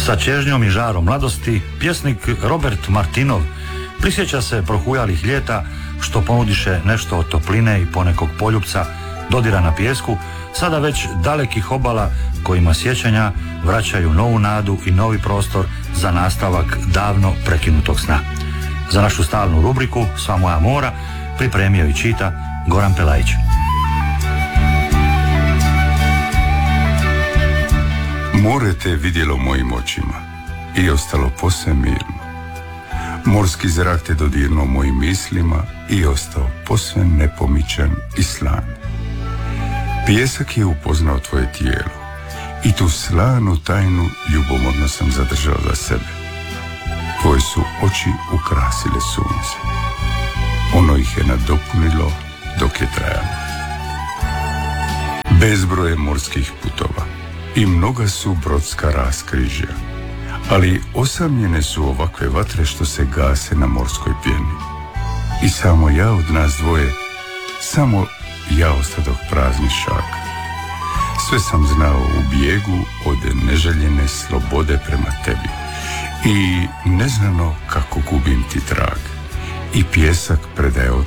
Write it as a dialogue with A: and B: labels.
A: Sa čežnjom i žarom mladosti pjesnik Robert Martinov prisjeća se prohujalih ljeta što ponudiše nešto od topline i ponekog poljupca, dodira na pijesku, sada već dalekih obala kojima sjećanja vraćaju novu nadu i novi prostor za nastavak davno prekinutog sna. Za našu stalnu rubriku Sva moja mora pripremio i čita Goran Pelajić.
B: More te vidjelo mojim očima i ostalo posve mirno. Morski zrak te dodirnuo mojim mislima i ostao posve nepomičan i slan. Pijesak je upoznao tvoje tijelo i tu slanu tajnu ljubomorno sam zadržao za sebe. Tvoje su oči ukrasile sunce. Ono ih je nadopunilo dok je trajalo. Bezbroj je morskih putova i mnoga su brodska raskrižja, ali osamljene su ovakve vatre što se gase na morskoj pjeni. I samo ja od nas dvoje, samo ja ostadoh prazni šak. Sve sam znao u bijegu od neželjene slobode prema tebi i neznano kako gubim ti trag i pijesak predao